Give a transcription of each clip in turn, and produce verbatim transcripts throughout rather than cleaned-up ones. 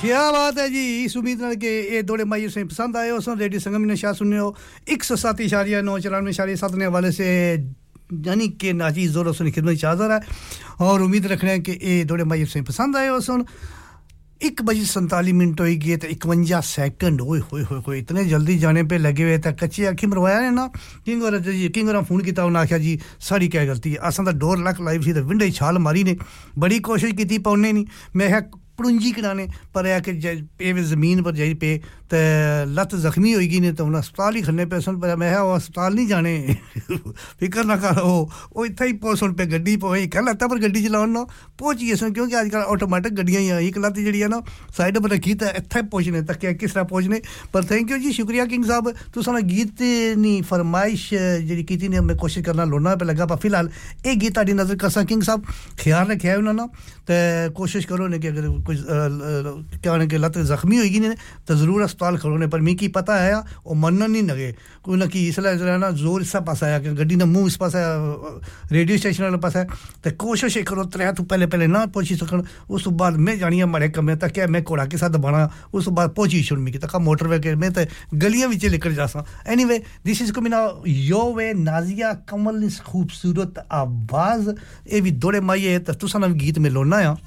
क्या बात है जी इस उम्मीद नाल के ये दौड़े माई से पसंद आए हो सो रेडियो संगम ने शाह सुने हो एक सौ सात इशारिया नौ चौरानवे इशारे सात ने हवाले से यानी कि नाजी जोरों से खिदमत हाजिर है और उम्मीद रख रहे हैं कि ये दौड़े माई से पसंद आए हो सुन एक बजे सैंतालीस मिनट होई गए तो इक्यावन सेकंड ओए होए होए होए इतने जल्दी जाने पे लगे हुए ता कच्ची आंखें मरवाया है ना किंग और जी किंग और फोन किया उन्होंने आख्या जी सारी क्या गलती है असां दा डोर लक लाइव सी ते विंडो छाल मारी ने बड़ी कोशिश की पौने नहीं मैं पुंजी कनाने पर है कि पे जमीन पर जाई पे ते लत जख्मी होई गई ने तो उन अस्पताल ही खन्ने पे सुन पर मैं है अस्पताल नहीं जाने फिकर ना करो ओ इथे ही पहुंचन पे गड्डी पोई कल लता पर गड्डी चलाउन ना पहुंची सन क्योंकि आजकल ऑटोमेटिक गड्डियां ही आई एक लत जेडी है ना साइड पर रखी ते इथे पहुंचने तक किस तरह पहुंचने पर थैंक यू जी शुक्रिया किंग साहब तुसां गीत नी फरमाइश जेडी कीती ने मैं कोशिश करना लोना पे लगा पर फिलहाल एक गीत आडी नजर करसा किंग साहब ख्याल रखिया उन्होंने ना ते कोशिश करो ने कि अगर कोई क्या होने के लत जख्मी होगी ने तो जरूर अस्पताल खड़ोने पर मी की पता है वो मनन नहीं लगे कोई ना कि इसलिए जरा ना जोर इस पास आया कि गड्डी ने मुंह इस पास रेडियो स्टेशन वाले पास है तो कोशिश करो त्रै तो पहले पहले ना पहुंची सकन उस बाद मैं जानी मारे कमे तक क्या मैं घोड़ा के साथ बना उस बाद पहुंची शुरू मी तक मोटरवे के मैं तो गलियां विच लेकर जासा anyway this is coming now your way Nazia कमल इस खूबसूरत आवाज ए भी दौड़े माई है तो तुसा ना गीत में लोना है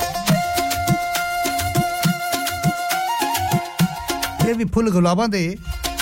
ये भी फुल गुलाबां दे